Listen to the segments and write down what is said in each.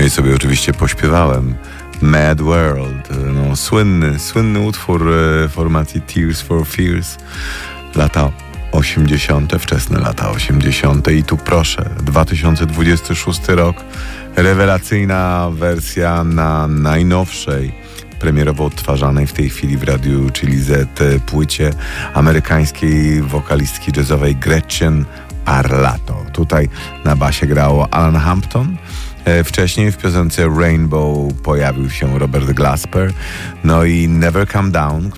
i sobie oczywiście pośpiewałem Mad World, no, słynny utwór formacji Tears for Fears, lata 80., wczesne lata 80. I tu proszę, 2026 rok, rewelacyjna wersja na najnowszej, premierowo odtwarzanej w tej chwili w radiu Chili Z płycie amerykańskiej wokalistki jazzowej Gretchen Parlato. Tutaj na basie grało Alan Hampton. Wcześniej w piosence Rainbow pojawił się Robert Glasper. No i Never Come Down,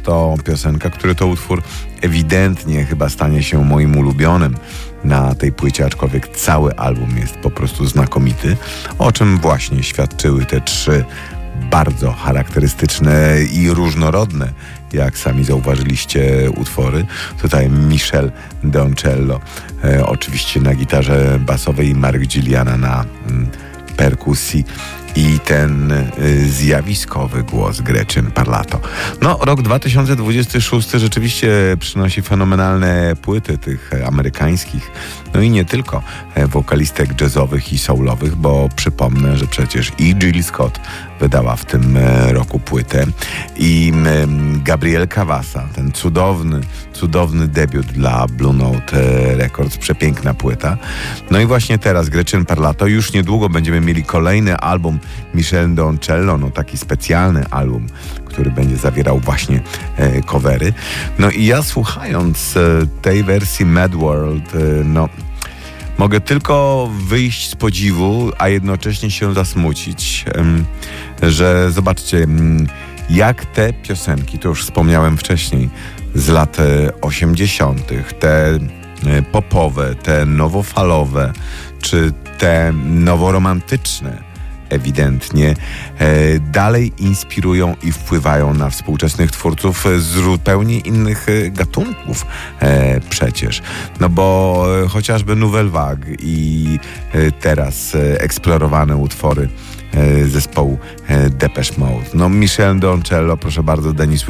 który to utwór ewidentnie chyba stanie się moim ulubionym na tej płycie, aczkolwiek cały album jest po prostu znakomity, o czym właśnie świadczyły te trzy bardzo charakterystyczne i różnorodne, jak sami zauważyliście, utwory. Tutaj Michel Deoncello, oczywiście na gitarze basowej, i Mark Gilliana na perkusji i ten zjawiskowy głos Gretchen Parlato. No, rok 2026 rzeczywiście przynosi fenomenalne płyty tych amerykańskich, no i nie tylko wokalistek jazzowych i soulowych, bo przypomnę, że przecież i Jill Scott wydała w tym roku płytę i Gabriel Cavassa, ten cudowny debiut dla Blue Note Records, przepiękna płyta. No i właśnie teraz Gretchen Parlato, już niedługo będziemy mieli kolejny album Michel Deoncello, no taki specjalny album, który będzie zawierał właśnie covery. No i ja, słuchając tej wersji Mad World, no mogę tylko wyjść z podziwu, a jednocześnie się zasmucić, że zobaczcie, jak te piosenki, to już wspomniałem wcześniej, z lat 80., te popowe, te nowofalowe, czy te noworomantyczne, ewidentnie dalej inspirują i wpływają na współczesnych twórców z zupełnie innych gatunków przecież. No bo chociażby Nouvelle Vague i teraz eksplorowane utwory zespołu Depeche Mode. No Michel Deoncello, proszę bardzo, Dennis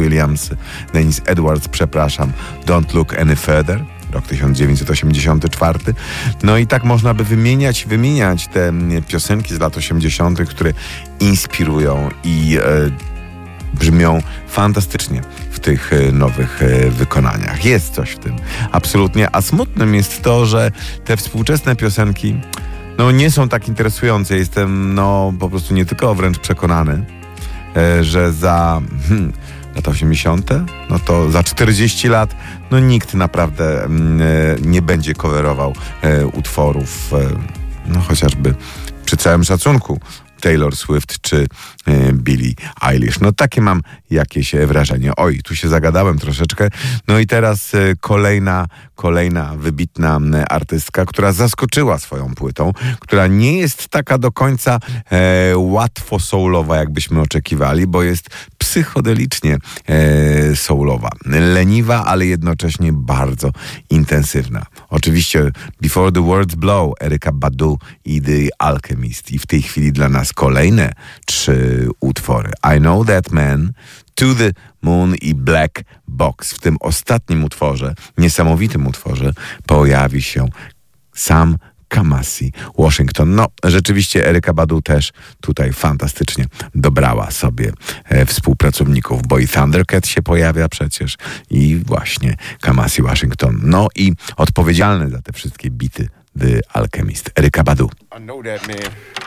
Edwards, Don't Look Any Further, rok 1984. No i tak można by wymieniać te piosenki z lat 80., które inspirują i brzmią fantastycznie w tych nowych wykonaniach. Jest coś w tym, absolutnie. A smutnym jest to, że te współczesne piosenki nie są tak interesujące. Jestem po prostu nie tylko wręcz przekonany, że za lata 80., no to za 40 lat nikt naprawdę nie będzie coverował utworów, chociażby przy całym szacunku Taylor Swift czy Billie Eilish. No takie mam jakieś wrażenie. Oj, tu się zagadałem troszeczkę. No i teraz kolejna wybitna artystka, która zaskoczyła swoją płytą, która nie jest taka do końca łatwo soulowa, jakbyśmy oczekiwali, bo jest psychodelicznie soulowa. Leniwa, ale jednocześnie bardzo intensywna. Oczywiście Before the Words Blow, Erykah Badu i The Alchemist. I w tej chwili dla nas kolejne 3 utwory. I Know That Man, To the Moon i Black Box. W tym ostatnim utworze, niesamowitym utworze, pojawi się sam Kamasi Washington. No, rzeczywiście Erykah Badu też tutaj fantastycznie dobrała sobie współpracowników, bo i Thundercat się pojawia przecież i właśnie Kamasi Washington. No i odpowiedzialny za te wszystkie bity The Alchemist, Erykah Badu. I know that man.